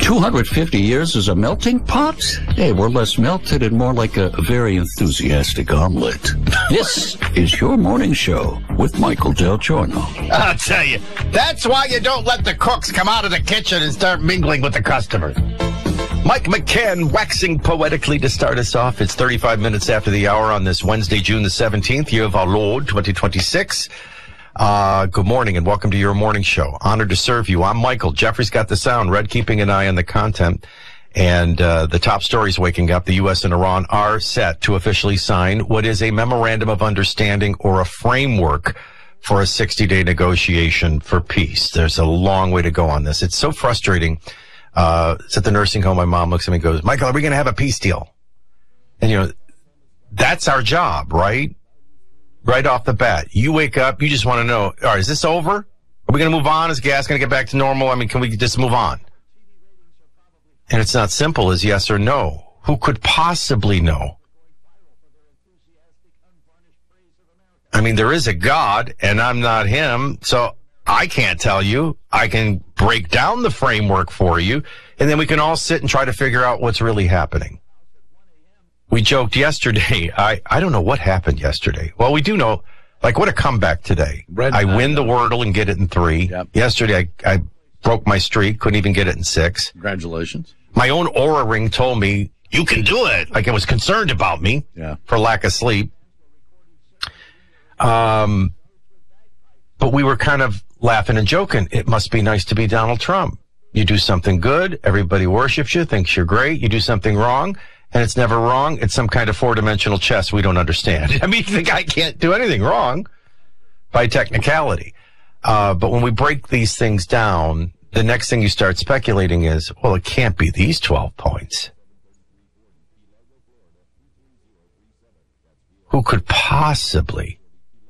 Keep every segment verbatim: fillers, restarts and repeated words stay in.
two hundred fifty years as a melting pot? Hey, we're less melted and more like a, a very enthusiastic omelet. This is your morning show with Michael Del Giorno. I'll tell you, that's why you don't let the cooks come out of the kitchen and start mingling with the customers. Mike McCann waxing poetically to start us off. It's thirty-five minutes after the hour on this Wednesday, June the seventeenth, year of our Lord, twenty twenty-six. Uh, good morning and welcome to your morning show. Honored to serve you. I'm Michael. Jeffrey's got the sound. Red keeping an eye on the content. And uh, the top stories waking up. The U S and Iran are set to officially sign what is a memorandum of understanding or a framework for a sixty-day negotiation for peace. There's a long way to go on this. It's so frustrating. Uh, it's at the nursing home. My mom looks at me and goes, Michael, are we going to have a peace deal? And, you know, that's our job, right? Right off the bat. You wake up, you just want to know, all right, is this over? Are we going to move on? Is gas going to get back to normal? I mean, can we just move on? And it's not simple as yes or no. Who could possibly know? I mean, there is a God, and I'm not him, so I can't tell you. I can break down the framework for you, and then we can all sit and try to figure out what's really happening. We joked yesterday. I, I don't know what happened yesterday. Well, we do know, like, what a comeback today. Red I win the Wordle and get it in three. Yep. Yesterday, I, I broke my streak, couldn't even get it in six. Congratulations. My own Aura ring told me, you can do it. Like, it was concerned about me yeah. for lack of sleep. Um, but we were kind of laughing and joking. It must be nice to be Donald Trump. You do something good, everybody worships you, thinks you're great. You do something wrong, and it's never wrong. It's some kind of four-dimensional chess we don't understand. I mean, the guy can't do anything wrong by technicality. Uh, but when we break these things down, the next thing you start speculating is, well, it can't be these twelve points. Who could possibly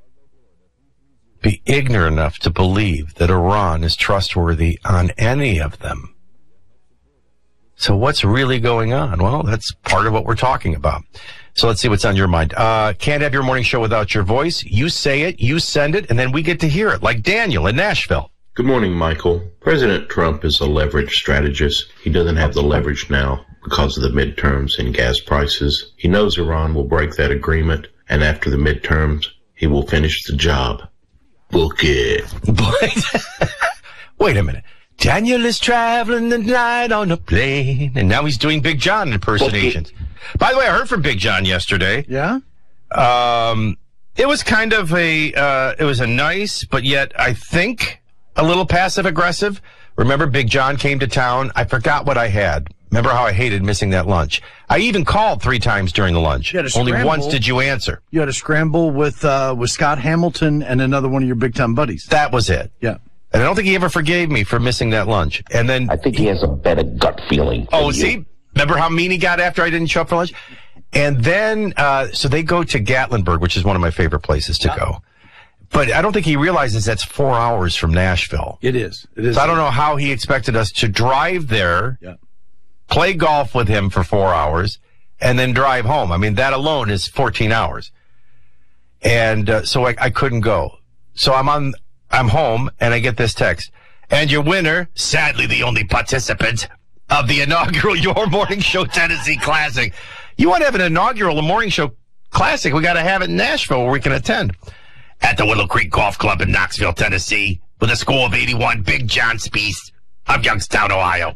be ignorant enough to believe that Iran is trustworthy on any of them? So what's really going on? Well, that's part of what we're talking about. So let's see what's on your mind. Uh, can't have your morning show without your voice. You say it, you send it, and then we get to hear it, like Daniel in Nashville. Good morning, Michael. President Trump is a leverage strategist. He doesn't have the leverage now because of the midterms and gas prices. He knows Iran will break that agreement, and after the midterms, he will finish the job. Book it. Wait a minute. Daniel is traveling the night on a plane, and now he's doing Big John impersonations. By the way, I heard from Big John yesterday. Yeah? Um, it was kind of a, uh, it was a nice, but yet I think a little passive aggressive. Remember Big John came to town? I forgot what I had. Remember how I hated missing that lunch? I even called three times during the lunch. Only once did you answer. You had a scramble with, uh, with Scott Hamilton and another one of your big time buddies. That was it. Yeah. And I don't think he ever forgave me for missing that lunch. And then I think he has a better gut feeling. Oh, see? Remember how mean he got after I didn't show up for lunch? And then, uh, so they go to Gatlinburg, which is one of my favorite places to yeah. go. But I don't think he realizes that's four hours from Nashville. It is. It is. So I don't know how he expected us to drive there, yeah. play golf with him for four hours, and then drive home. I mean, that alone is fourteen hours. And uh, so I, I couldn't go. So I'm on... I'm home, and I get this text. And your winner, sadly the only participant of the inaugural Your Morning Show Tennessee Classic. You want to have an inaugural Morning Show Classic, we got to have it in Nashville where we can attend. At the Willow Creek Golf Club in Knoxville, Tennessee, with a score of eighty-one, Big John Spieth of Youngstown, Ohio.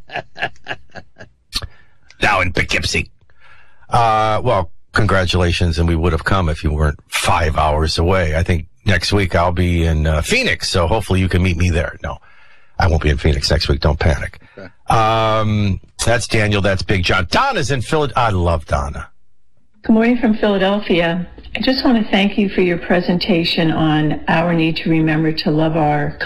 Now in Poughkeepsie. Uh, well, congratulations, and we would have come if you weren't five hours away. I think next week I'll be in uh, Phoenix, so hopefully you can meet me there. No, I won't be in Phoenix next week. Don't panic. Okay. Um, that's Daniel. That's Big John. Donna's in Philadelphia. I love Donna. Good morning from Philadelphia. I just want to thank you for your presentation on our need to remember to love our